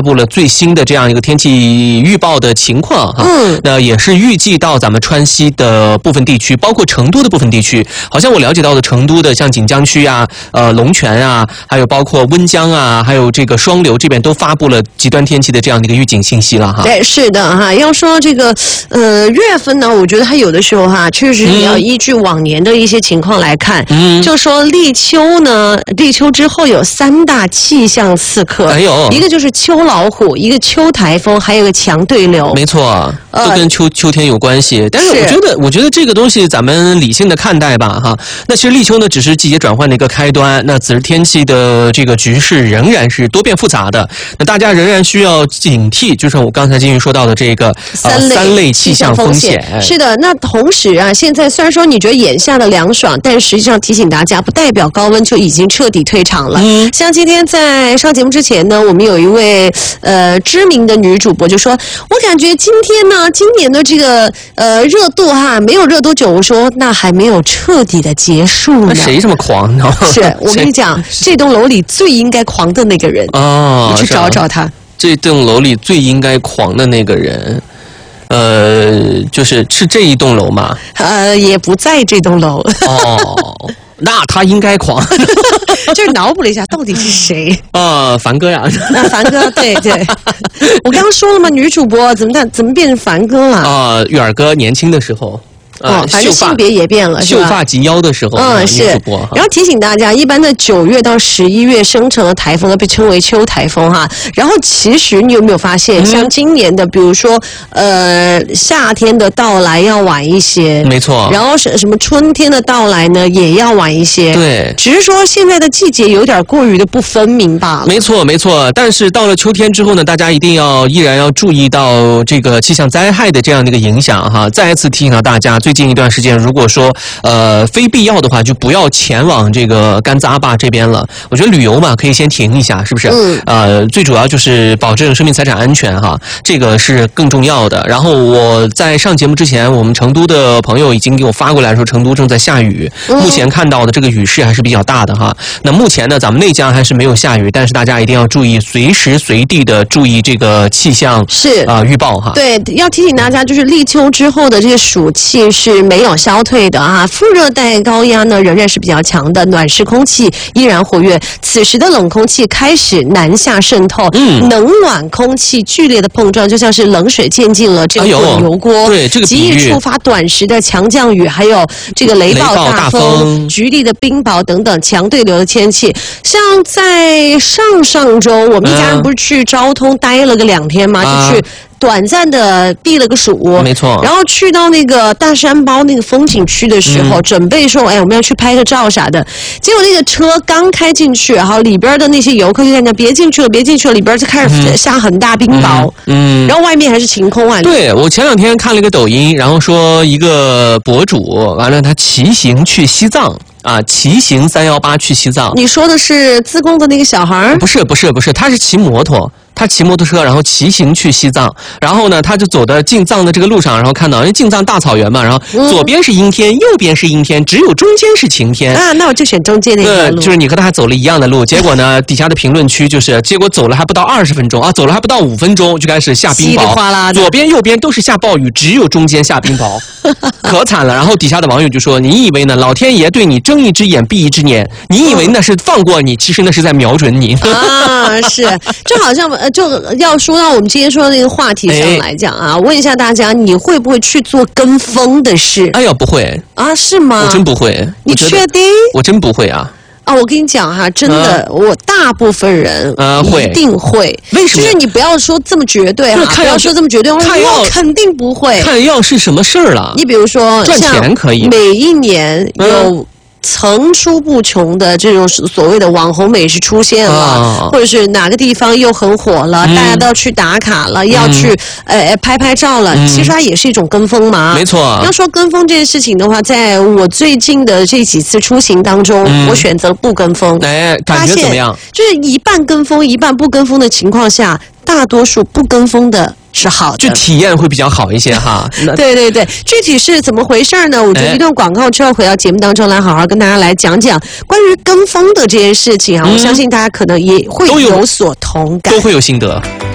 布了最新的这样一个天气预报的情况哈。那也是预计到咱们川西的部分地区，包括成都的部分地区，好像我了解到的成都的像锦江区啊、龙泉啊，还有包括温江啊，还有这个双流这边都发布了极端天气的这样的一个预警信息了哈。 对，是的哈。要说这个月份呢，我觉得它有的时候哈，确实也要依据往年的一些情况来看。就说立秋呢，立秋之后有3大气象刺客，一个就是秋老虎，一个秋台风，还有个强对流。 没错，都跟秋天有关系。但是我觉得这个东西咱们理性的看待吧哈。那其实立秋呢，只是季节转换的一个开端。那此时天气的这个局势仍然是多变复杂的。那大家仍然需要警惕，就是我刚才金云说到的这个三类气象风险。 是的，那同时啊，现在虽然说你觉得眼下的凉爽，但实际上提醒大家，不代表高温就已经彻底退场了。像今天在上节目之前呢，我们有一位知名的女主播就说，我感觉今年的这个热度哈，没有热多久。我说那还没有彻底的结束呢。 谁这么狂呢？ 是我跟你讲，这栋楼里最应该狂的那个人哦，你去找找他。 这栋楼里最应该狂的那个人。是这一栋楼吗？ 也不在这栋楼。 哦，那他应该狂。 就是脑补了一下，到底是谁？ 凡哥呀。 那凡哥，对，我刚刚说了嘛，女主播怎么变成凡哥了？ 玉儿哥年轻的时候。 反正性别也变了， 秀发及腰的时候， 是。然后提醒大家，一般的9月到11月生成的台风呢，被称为秋台风哈。然后其实你有没有发现，像今年的，比如说夏天的到来要晚一些， 没错。 然后什么春天的到来呢，也要晚一些， 对。 只是说现在的季节有点过于的不分明罢了。 没错。但是到了秋天之后呢，大家依然要注意到这个气象灾害的这样的一个影响哈。再一次提醒到大家。最近一段时间，如果说非必要的话，就不要前往这个甘孜阿坝这边了。我觉得旅游嘛，可以先停一下，是不是？最主要就是保证生命财产安全哈，这个是更重要的。然后我在上节目之前，我们成都的朋友已经给我发过来说，成都正在下雨。目前看到的这个雨势还是比较大的哈。那目前呢，咱们内江还是没有下雨，但是大家一定要注意，随时随地的注意这个气象预报哈。 对，要提醒大家，就是立秋之后的这个暑气是没有消退的啊，副热带高压呢仍然是比较强的，暖湿空气依然活跃。此时的冷空气开始南下渗透，冷暖空气剧烈的碰撞，就像是冷水溅进了这个滚油锅， 对，这个极易触发短时的强降雨，还有这个雷暴大风、局地的冰雹等等强对流的天气。像在上周，我们一家人不是去昭通待了个2天吗？就去短暂的避了个暑， 没错。 然后去到那个大山包那个风景区的时候，准备说，我们要去拍个照啥的。结果那个车刚开进去，然后里边的那些游客就在那别进去了，里边就开始下很大冰雹，然后外面还是晴空万里。 对，我前2天看了一个抖音，然后说一个博主完了，他骑行去西藏。骑行318去西藏。 你说的是自贡的那个小孩？ 不是，他是骑摩托。他骑摩托车，然后骑行去西藏，然后呢，他就走到进藏的这个路上，然后看到，因为进藏大草原嘛，然后左边是阴天，右边是阴天，只有中间是晴天啊，那我就选中间那条路。 就是你和他还走了一样的路，结果呢，底下的评论区就是，结果走了还不到20分钟啊，走了还不到5分钟就开始下冰雹，稀里哗啦的， 左边右边都是下暴雨，只有中间下冰雹，可惨了。然后底下的网友就说：“你以为呢？老天爷对你睁一只眼闭一只眼，你以为那是放过你，其实那是在瞄准你啊！”是，就好像就要说到我们今天说的那个话题上来讲啊，问一下大家，你会不会去做跟风的事？ 哎呀，不会啊，是吗？ 我真不会。 你确定？ 我真不会啊。 啊，我跟你讲哈，真的，我大部分人一定会。 为什么？ 就是你不要说这么绝对哈，不要说这么绝对。我肯定不会。 看要是什么事儿了？ 你比如说， 赚钱可以。 每一年有层出不穷的这种所谓的网红美食出现了，或者是哪个地方又很火了，大家都要去打卡了，要去拍照了，其实它也是一种跟风嘛。 没错。 要说跟风这件事情的话，在我最近的这几次出行当中，我选择不跟风。 感觉怎么样？ 就是一半跟风一半不跟风的情况下，大多数不跟风的是好的， 就体验会比较好一些哈。 对对对，具体是怎么回事呢？我觉得一段广告之后回到节目当中来，好好跟大家来讲讲关于跟风的这件事情啊。我相信大家可能也会有所同感， 都会有心得。